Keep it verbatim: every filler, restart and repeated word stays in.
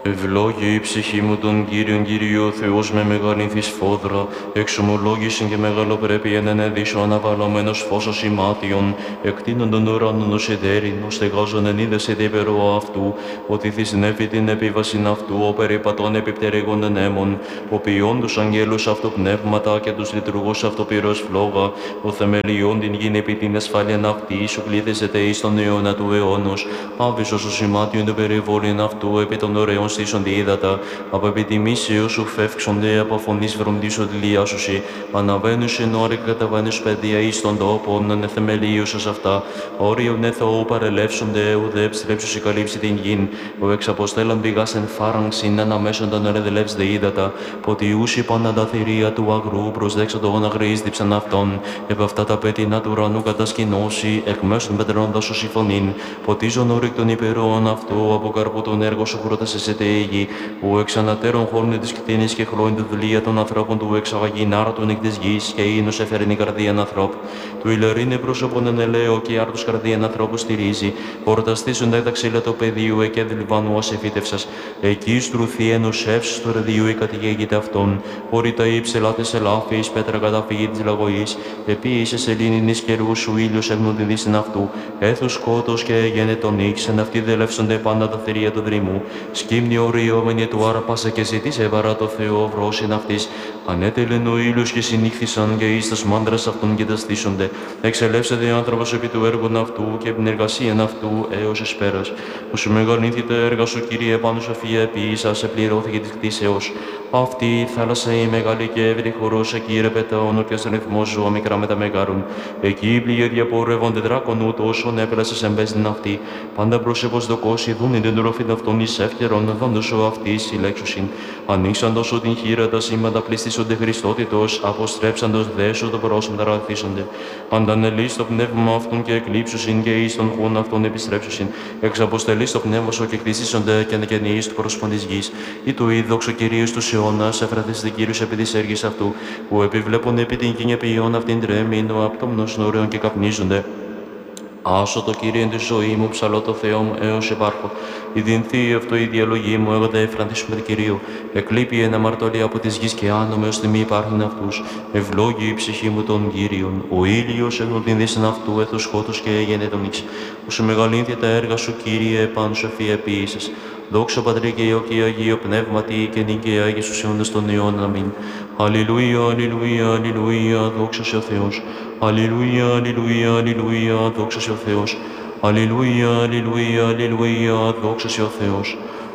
Ευλόγη η ψυχή μου τον Κύριον Κύριο Θεός με μεγαλυνθής φόδρα, εξομολόγησιν και μεγαλοπρέπεια ενενεδίσω αναβαλωμένος φως ημάτιον, εκτείνον τον ουρανόν ως εταίριν, ως στεγάζον εν είδες υπερό αυτού, ότι θυσνεύει την επίβασιν αυτού, ο περιπατών επιπτερεγών ενέμων, ο ποιόν τους αγγέλους αυτοπνεύματα και τους λειτουργούς αυτοπυρός φλόγα, ο θεμελιών την γην επί την ασφάλειαν αυτή, σου κλήθεσετε εις τον αιώνα του αιώνος, άβυσος ο σημάτιον του περιβόλην αυτού, επί των ωραίων στήσονται ύδατα, από επιτιμήσεως σου φεύξονται, από φωνής βροντίσονται λιάσουσι, αναβαίνουσιν όροι καταβαίνους παιδεία εις των τόπων, ανεθεμελίωσας αυτά, όριον έθω παρελεύσονται, ουδέ επιστρέψουσι καλύψει την γην, ο εξαποστέλαν πηγάς εν φάραγξιν, αναμέσονταν ερεδελεύσde ύδατα, ποτιούσι πάντα τα θηρία του αγρού, προσδέξαντο αγρείς δίψαν αυτών, επ' αυτά τα πέτεινα του ουρανού κατασκηνώσει, εκ μέσω των πετρών δάσος η φωνήν, ποτίζον όρικ των υπερών αυτού, από καρπού τον έργο σου χρωτας εσέτε η γη, που εξ ανατέρων χώρνε της κτίνης και χλώην του δουλεία των ανθρώπων του εξαγαγήν άρατον εκ της γης, και ίνος έφερεν η καρδίαν ανθρώπου. Του ηλερίνε πρόσωπον εν ελαίο και άρτους καρδίαν ανθρώπου στηρίζει, χορταστήσονται τα ξύλα του πεδίου εκέ Λιβάνου ως εφύτευσας, εκεί στρουθεί ενός εύσους του ρεδιού η κατηγέγεται αυτόν, όρητα οι ψελάτες ελάφης, πέτρα καταφυγή της λαγωής, επίησε σελήνινης καιρού σου ήλιος ευνούντι δύσιν αυτού, έθους σκότος και έγενε τον ίξ, εν αυτοί δελεύσονται πάντα τα θηρία του δρυμού, σκύμνη οριόμενη του άραπασα και ζήτησε παρά το Θεό βρόσιν αυτής, ανέτελεν ο ήλιος και συνήχθησαν και εις τας μάντρας αυτών και τα στήσονται, εξελεύσεται άνθρωπος επί του έργων αυτού και επί την εργασίαν αυτού έως εσπέρας. Όσο μεγαλύνθη τα έργα σου, Κύριε, πάνω σοφία επίησα, σε πληρώθηκε της κτήσεως. Αυτή η θάλασσα η μεγάλη και εύρη χορός, εκεί ρεπεταών ορκές ρυθμός ζώα μικρά με τα μεγάρουν. Εκεί οι πλοία διαπορεύονται δράκον ούτως, ον έπλασες εμπέζιν αυτή. Πάντα πρόσωπος δοκός ειδούν την τροφήν αυτών εις εύκαιρον, δόντος ο αυτής συλλέξουσιν. Ανοίξαντος σου την χείρα τα σήματα πληστήσονται Χριστότητος, αποστρέψαντος δέσου το πρόσωπο ταραθίσονται. Αντανελείς το πνεύμα αυτών και εκλείψουσιν και εις τον χών αυτών επιστρέψουσιν. Εξαποστελείς το πνεύμα σου και κλεισίσονται και ανεκαινείς του πρόσωπον της γης. Ή του είδοξο Κυρίως τους αιώνας, εφραθήσετε Κύριος επί της έργης αυτού, που επιβλέπουν επί την κοινή ποιόν αυτήν τρέμην, ο απτόμνος νωρέων και καπνίζονται. Άσο το Κύριε τη ζωή μου, ψαλώ το Θεό μου έως υπάρχω. Η δινθή αυτό η διαλογή μου, εγώ θα εφρανθήσουμε του Κυρίου. Εκλείπει ένα μαρτωλή από της γης και άνομε ως τιμή υπάρχουν αυτούς. Ευλόγη η ψυχή μου των Κύριων. Ο ήλιος ενώ την δύσεν αυτού, έθος σκότος και έγενε τον ίξ. Όσο μεγαλύνθη τα έργα σου, Κύριε, επάνω σοφία επίησες. Δόξα Πατρί και Υιό και Αγίο Πνεύματι και νικαία Άγιες τους αιώνας των αιώνων. Αμήν. Αλληλούια, αλληλούια, αλληλούια, δόξα σε ο Θεός. Αλληλούια, αλληλούια, αλληλούια, δόξα σε ο Θεός. Αλληλούια, αλληλούια, αλληλούια, δόξα σε ο Θεός.